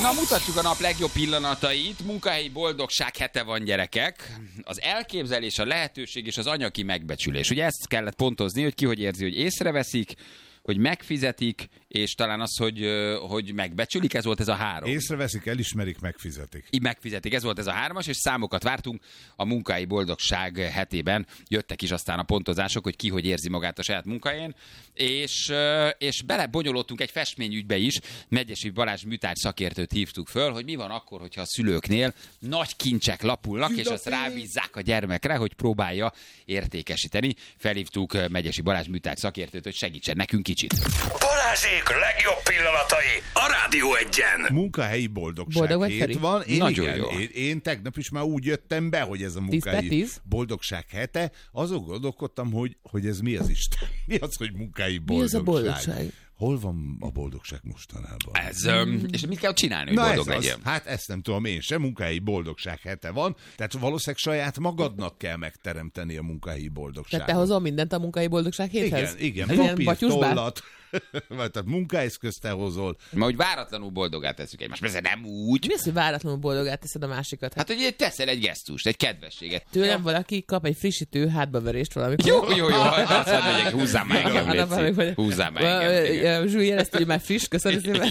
Na, mutatjuk a nap legjobb pillanatait. Munkahelyi boldogság hete van, gyerekek. Az elképzelés, a lehetőség és az anyagi megbecsülés. Ugye ezt kellett pontozni, hogy ki hogy érzi, hogy észreveszik, hogy megfizetik, és talán az, hogy megbecsülik, ez volt ez a 3. Észreveszik, elismerik, megfizetik. Megfizetik, ez volt ez a 3-as, és számokat vártunk a munkahelyi boldogság hetében. Jöttek is aztán a pontozások, hogy ki hogy érzi magát a saját munkahelyén, és belebonyolódtunk egy festményügybe is. Megyesi Balázs műtárgy szakértőt hívtuk föl, hogy mi van akkor, hogyha a szülőknél nagy kincsek lapulnak, és azt rábízzák a gyermekre, hogy próbálja értékesíteni. Felhívtuk Megyesi Balázs műtárgy szakértőt, hogy segítsen nekünk kicsit. Balázsék legjobb pillanatai a Rádió 1-en. Munkahelyi boldogság hét van. Én tegnap is már úgy jöttem be, hogy ez a munkahelyi boldogság hete. Azon gondolkodtam, hogy ez mi az Isten? Mi az, hogy munkahelyi boldogság? Mi az a boldogság? Hol van a boldogság mostanában? És mit kell csinálni, hogy boldog legyen? Hát ezt nem tudom én sem, munkahelyi boldogság hete van, tehát valószínűleg saját magadnak kell megteremteni a munkahelyi boldogságot. Tehát te hozol mindent a munkahelyi boldogság héthez? Igen, papír, tollat, tehát munkaeszközt te hozol. Ma úgy váratlanul boldogá tesszük egymást, persze nem úgy. Mi az, hogy váratlanul boldogát teszed a másikat? Hát, hogy teszel egy gesztust, egy kedvességet. Tőlem valaki kap egy frissítő hátbaverést valamikor. Jó, azt mondja, hogy húzzám már engem, húzzám már engem. Zsúly jelezte, hogy már friss, köszönöm szépen.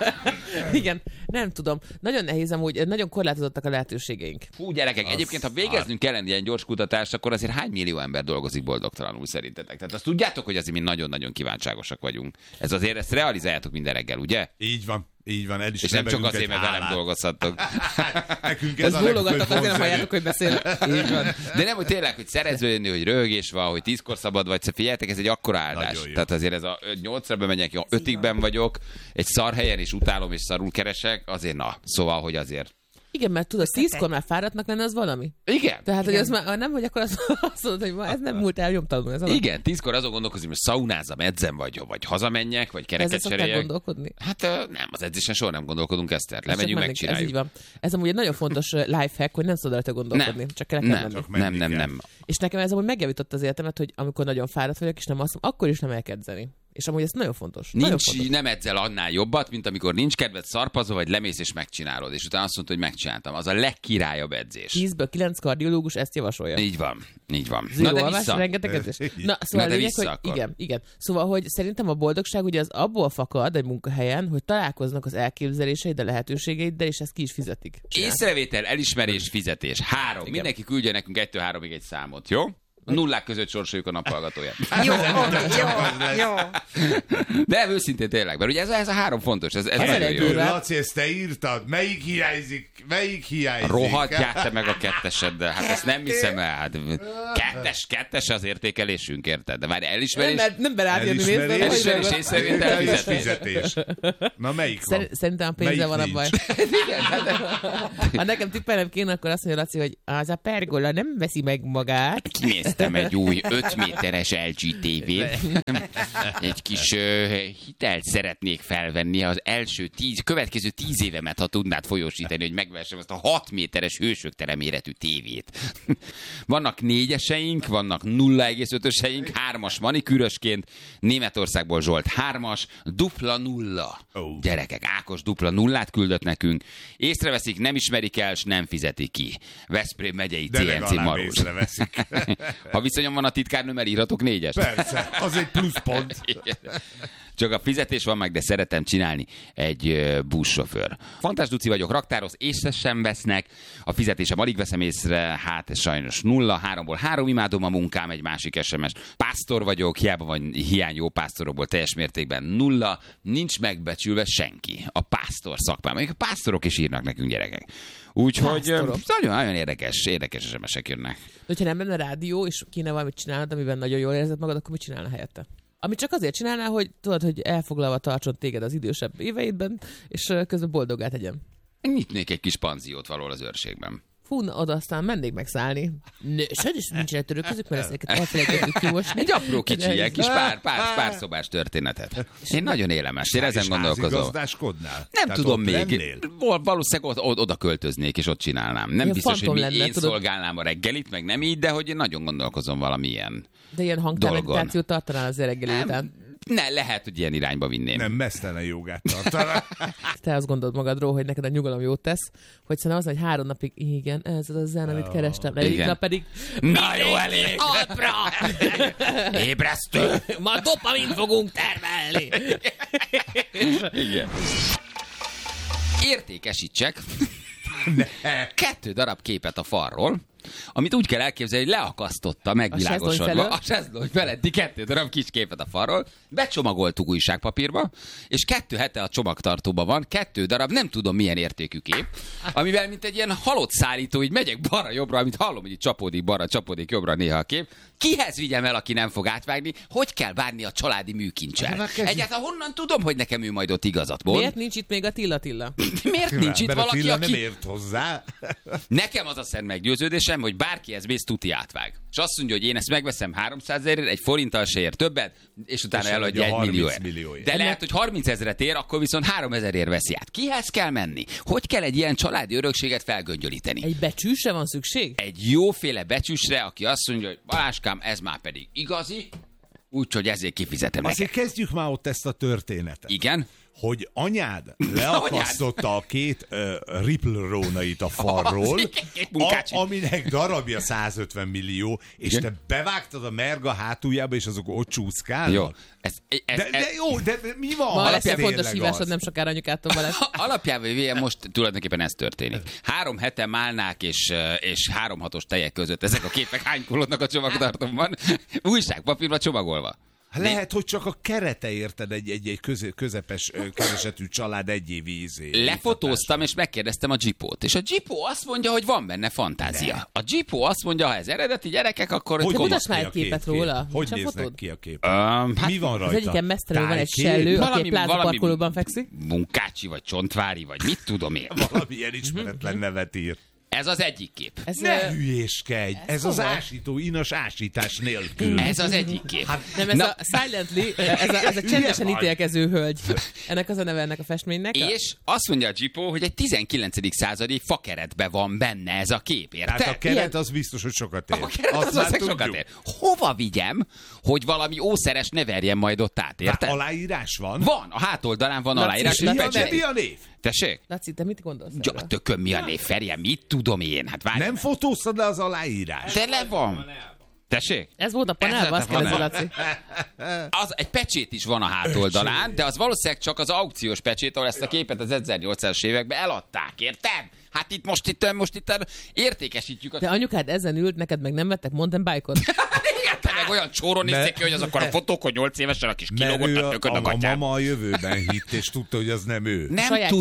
Igen, nem tudom. Nagyon nehéz amúgy, nagyon korlátozottak a lehetőségeink. Fú, gyerekek, egyébként, ha végeznünk kellene ilyen gyors kutatást, akkor azért hány millió ember dolgozik boldogtalanul szerintetek? Tehát azt tudjátok, hogy azért mi nagyon-nagyon kíváncságosak vagyunk. Ez azért, ezt realizáljátok minden reggel, ugye? Így van, és nem csak azért, mert velem dolgozhattok. Nekünk ez a bólogattak, azért nem halljátok, hogy beszélek. Így van. De nem, hogy tényleg, hogy szereződni, hogy röhögés van, hogy 10-kor szabad vagy, figyeljetek, ez egy akkora áldás. Tehát azért ez a 8-ra bemegyek, 5-ben vagyok, egy szar helyen is utálom és szarul keresek, azért szóval, hogy azért. Igen, mert tudod, 10-kor már fáradtnak lenne, az valami. Igen. Tehát, hogy az már nem, hogy akkor azt mondod, hogy ma ez nem múlt el nyomtalanul. Ez igen, 10-kor azon gondolkozom, hogy szaunázzam, edzem, vagy hazamenjek, vagy kereket cseréljek. Gondolkodni? Hát nem, az edzésen soha nem gondolkodunk, Eszter. Lemegyünk, megcsináljuk. Ez így van. Ez amúgy egy nagyon fontos lifehack, hogy nem szabad rajta gondolkodni. Csak kell nem. És nekem ez amúgy megjavított az életemet, hogy amikor nagyon fáradt vagyok, és nem azt mondom, akkor is nem elkedzeni. És amúgy ez nagyon fontos. Nem edzel annál jobbat, mint amikor nincs kedved, szarpazol, vagy lemész és megcsinálod. És utána azt mondta, hogy megcsináltam. Az a legkirályabb edzés. 10-ből 9 kardiológus ezt javasolja. Így van. Na de vissza. Rengeteg edzés. Na, szóval lényeg, hogy igen. Szóval, hogy szerintem a boldogság ugye az abból fakad egy munkahelyen, hogy találkoznak az elképzeléseiddel, a lehetőségeiddel, és ezt ki is fizetik. Észrevétel, elismerés, fizetés. 3. Igen. Mindenki küldje nekünk 1-től 3-ig egy számot, jó? Nullák között sorsoljuk a naphallgatóját. Jó. De őszintén tényleg, mert ugye ez a 3 fontos. Ez nagyon jó. Laci, ezt te írtad. Melyik hiányzik? Rohadjál te meg a 2-eseddel. Hát ezt nem hiszem el. Hát, kettes az értékelésünk, érted? De már elismerés. Nem berád jönni, elismerés, észrevétel, fizetés. Na melyik van? Szerintem a pénzzel van a baj. Ha nekem tippelnem kéne, akkor azt mondja Laci, hogy az a pergola nem veszi meg magát. Kinéztem egy új 5 méteres LG TV-t. Egy kis hitelt szeretnék felvenni az következő 10 évemet, ha tudnád folyósítani, hogy megvessem azt a 6 méteres hősök méretű tévét. Vannak 4-eseink, vannak 0,5-öseink, 3-as manikűrösként, Németországból Zsolt 3-as, dupla 0. Gyerekek, Ákos dupla 0-át küldött nekünk. Észreveszik, nem ismerik el, s nem fizetik ki. Veszprém megyei CNC Marus. Ha viszonyom van a titkárnőmmel, írhatok 4-est. Persze, az egy pluszpont. Csak a fizetés van meg, de szeretem csinálni egy buszsofőr. Fantás Duci vagyok, raktároz, észre sem vesznek. A fizetésem alig veszem észre, hát ez sajnos 0. 3-ból 3 imádom a munkám, egy másik SMS. Pásztor vagyok, hiába van hiány jó pásztorokból, teljes mértékben 0. Nincs megbecsülve senki. A pásztor szakmám. Még a pásztorok is írnak nekünk, gyerekek. Úgyhogy nagyon érdekes SMS-ek jönnek. De hogyha nem lenne rádió, és kéne valamit csinálnod, amiben nagyon jól érzed magad, akkor mit csinálna helyette? Amit csak azért csinálnál, hogy tudod, hogy elfoglalva tartson téged az idősebb éveidben, és közben boldoggá tegyem. Nyitnék egy kis panziót valahol az őrségben. Fú, oda aztán mennék megszállni. Sajnos nincsenek törők mert ezeket elfelejtettük kimosni. Egy apró kicsi, egy kis pár szobás történetet. Én nagyon élem ezt, én ezen gondolkozom. Nem tudom még. Valószínűleg oda költöznék, és ott csinálnám. Nem biztos, hogy én szolgálnám a reggelit, meg nem így, de hogy én nagyon gondolkozom valamilyen De ilyen hangtelevitációt tartanál az reggeli után. lehet, hogy ilyen irányba vinném. Nem, mesztelen jogát tartanak. Te azt gondolod magadról, hogy neked a nyugalom jót tesz, hogy szerintem az, hogy 3 napig, igen, ez az a zen, amit kerestem. Negyedik nap pedig... Na jó, elég! Alpra! Ébresztő! Ma dopamint fogunk termelni! Igen. Értékesítsek 2 darab képet a falról, amit úgy kell elképzelni, hogy leakasztotta megvilágosodva a sezlony feletti 2 darab kis képet a falról, becsomagoltuk újságpapírba, és 2 hete a csomagtartóban van 2 darab, nem tudom milyen értékű kép, amivel mint egy ilyen halott szállító, így megyek balra-jobbra, amit hallom, hogy így csapódik balra, csapódik jobbra néha a kép. Kihez vigyem el, aki nem fog átvágni? Hogy kell bánni a családi műkincsel? Egyáltalán honnan tudom, hogy nekem ő majd ott igazat mond? Miért nincs itt még a Tilla? Miért nincs itt valaki, Attila nem ért hozzá. Nekem az a szent meggyőződésem, hogy bárkihez mész, tuti átvág. És azt mondja, hogy én ezt megveszem 300 000-ért, egy forinttal se ér többet, és utána eladja 1 millióért. De lehet, hogy 30 000-et ér, akkor viszont 3 000-ért veszi át. Kihez kell menni? Hogy kell egy ilyen családi örökséget felgöngyölíteni? Egy becsűsre van szükség? Egy jóféle becsűsre, aki azt mondja, hogy Baláskám, ez már pedig igazi, úgyhogy ezért kifizetem neked. Azért kezdjük már ott ezt a történetet. Igen? Hogy anyád leakasztotta a 2 Ripple rónait a falról, aminek darabja 150 millió, és te bevágtad a merga hátuljába, és azok ott csúszkálnak. Jó. De mi van? Ma lesz egy fontos hívásod, nem sokára anyukától Balázs. Alapjában most tulajdonképpen ez történik. 3 hete málnák és 3-6-os tejek között ezek a képek hánykolódnak a csomagtartóban, újságpapírba csomagolva. Lehet, hogy csak a kerete érted egy közepes keresetű család egy év ízé. Lefotóztam, és megkérdeztem a Jeepót. És a Jeepó azt mondja, hogy van benne fantázia. A Jeepó azt mondja, ha ez eredeti gyerekek, akkor... Hogy mutasd már egy képet róla. Hogy néznek ki a kép? Mi van rajta? Az egyiken mesztelenül van egy sellő, aki egy plázaparkolóban fekszik. Munkácsi, vagy Csontvári, vagy mit tudom én. Valamilyen ismeretlen nevet ír. Ez az egyik kép. Ne hülyéskedj! Ez az ásító, inas ásítás nélkül. Ez az egyik kép. Nem, ez a Silently, ez a csendesen ítélkező hölgy. Ennek az a neve ennek a festménynek. És azt mondja a Jeepó, hogy egy 19. századi fakeretbe van benne ez a kép, érted? Hát a keret az biztos, hogy sokat ér. A keret az sokat ér. Hova vigyem, hogy valami ószeres ne verjen majd ott át, érted? Hát aláírás van? Van, a hátoldalán van aláírás. Mi a név? Tessék? Laci, te mit gondolsz? Ja, tököm, mi a név, Ferje, mit tudom én? Hát várj. Nem fotóztad le az aláírás? De le van. Tessék? Ez volt a panelban, azt kérdezi, Laci. Az, egy pecsét is van a hátoldalán, de az valószínűleg csak az aukciós pecsét, ahol ezt a képet az 1800-as években eladták, érted? Hát itt most itt értékesítjük. De anyukád ezen ült, neked meg nem vettek mountain bike-ot? Te meg olyan csóron nézték ki, hogy az akkor a fotók, hogy 8 évesen a kis kilógott a tököd a gatyám. A mama a jövőben hitt, és tudta, hogy az nem ő.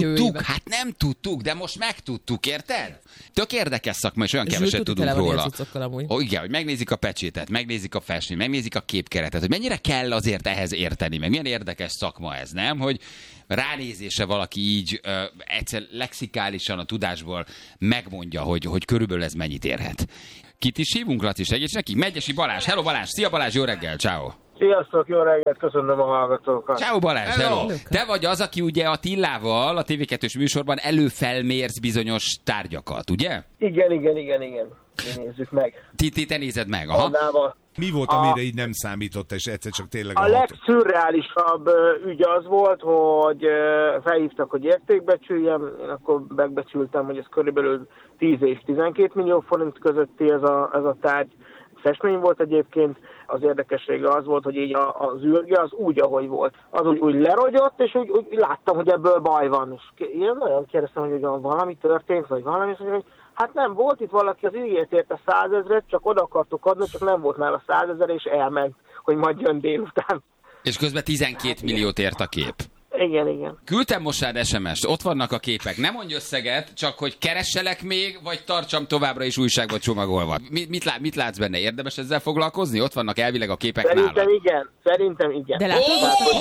Nem tudtuk, de most megtudtuk, érted? Tök érdekes szakma, és olyan keveset tudunk róla. Igen, hogy megnézik a pecsétet, megnézik a festményt, megnézik a képkeretet, hogy mennyire kell azért ehhez érteni, meg milyen érdekes szakma ez, nem? Hogy ránézése valaki így egyszer lexikálisan a tudásból megmondja, hogy körülbelül ez mennyit érhet. Kit is hívunk, Laci, segíts neki? Megyesi Balázs. Hello Balázs, szia Balázs, jó reggel, ciao. Sziasztok, jó reggelt, köszönöm a hallgatókat. Ciao Balázs, hello. Te vagy az, aki ugye a Tillával a TV2-s műsorban előfelmérsz bizonyos tárgyakat, ugye? Igen. Nézzük meg. Te nézed meg, aha. Mi volt, amire így nem számított, és egyszer csak tényleg... A legszürreálisabb ügy az volt, hogy felhívtak, hogy értékbecsüljem, én akkor megbecsültem, hogy ez körülbelül 10 és 12 millió forint közötti ez a tárgy. Festmény volt egyébként, az érdekessége az volt, hogy így az űrge az úgy, ahogy volt. Az úgy lerogyott, és úgy láttam, hogy ebből baj van. És én nagyon kérdeztem, hogy valami történt, vagy valami, és hogy hát nem, volt itt valaki, az ígért érte 100 000-et, csak oda akartuk adni, csak nem volt nála 100 000, és elment, hogy majd jön délután. És közben 12 milliót ért a kép. Igen. Küldtem most rád SMS-t, ott vannak a képek. Nem mondj összeget, csak hogy keresselek még, vagy tartsam továbbra is újságba csomagolva. Mit látsz benne? Érdemes ezzel foglalkozni? Ott vannak elvileg a képek nálad. Szerintem igen. De látod?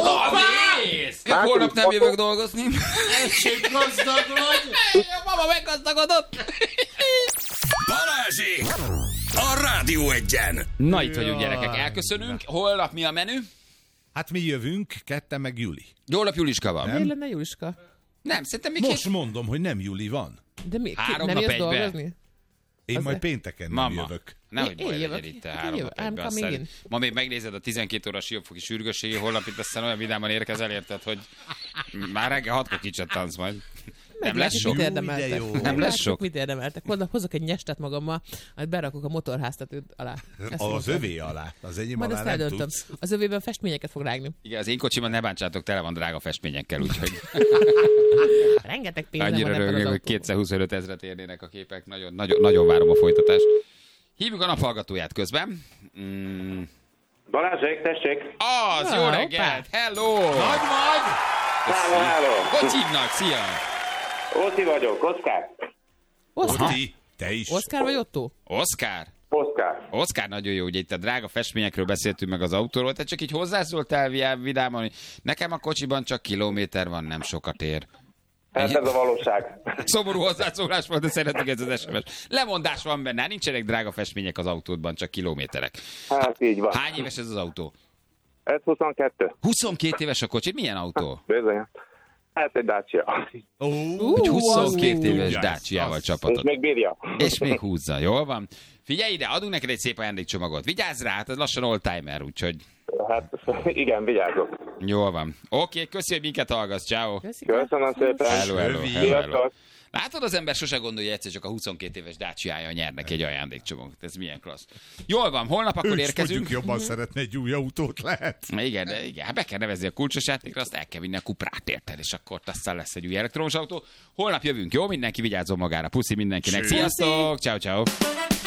Holnap nem jövök dolgozni. Gazdag vagy! A mama meggazdagodott! Balázsék! A Rádió 1-en! Na itt vagyunk, gyerekek, elköszönünk. Holnap mi a menü? Hát mi jövünk, ketten meg Juli. Holnap Juliska van. Miért lenne Juliska? Nem, szerintem még most mondom, hogy nem Juli van. De mi? 3 nem nap jössz egybe. dolgozni? Én majd pénteken nem jövök. Nehogy baj legyen itt a 3-6-1-ben. Ma még megnézed a 12 óra siófoki sürgősségi, holnap itt aztán olyan vidáman érkezel, érted, hogy már reggel 6-kor kicsattansz majd. Nem lesz sok. Nem lesz sok. Mit érdemeltek? Hozok egy nyestet magammal, majd berakok a motorháztetőt alá. Az övé alá. Az enyém alá nem tudsz. Az övében festményeket fog rágni. Igen, az én kocsimat ne bántsátok, tele van drága festményekkel, úgyhogy... Rengeteg pénzem annyira rögök, hogy 225 000 érnének a képek. Nagyon várom a folytatást. Hívjuk a naphallgatóját közben. Balázsék, tessék! Az, jó reggelt! Hello! Nagy vagy! Hello! Hogy hívnak? Szia! Óti vagyok, Oszkár. Óti, te is. Oszkár vagy Otto? Oszkár? Oszkár nagyon jó, ugye itt a drága festményekről beszéltünk meg az autóról, te csak így hozzászóltál vidáman, hogy nekem a kocsiban csak kilométer van, nem sokat ér. Hát ez a valóság. Szomorú hozzászólás volt, de szeretnék ez az SMS. Lemondás van benne, nincsenek drága festmények az autódban, csak kilométerek. Hát így van. Hány éves ez az autó? Ez 22. 22 éves a kocsi, milyen autó? Bizony. Hát egy Dacia. Úgy 22 éves Dacia-val csapatot. És még bírja. És még húzza, jól van. Figyelj ide, adunk neked egy szép ajándékcsomagot. Vigyázz rá, hát ez lassan oldtimer, úgyhogy... Hát igen, vigyázok. Jól van. Oké, köszi, hogy minket hallgatsz. Ciao. Köszönöm szépen. Hello. Látod, az ember sose gondolja, egyszer csak a 22 éves Dacia-ja nyer neki egy ajándékcsomagot. Ez milyen klassz. Jól van, holnap akkor érkezünk. Ők jobban szeretne egy új autót, lehet. Igen, hát be kell nevezni a kulcsos játékra, azt el kell vinni a Cuprát, érted, és akkor aztán lesz egy új elektromos autó. Holnap jövünk, jó? Mindenki vigyázzon magára. Puszi mindenkinek. Sziasztok! Ciao, ciao.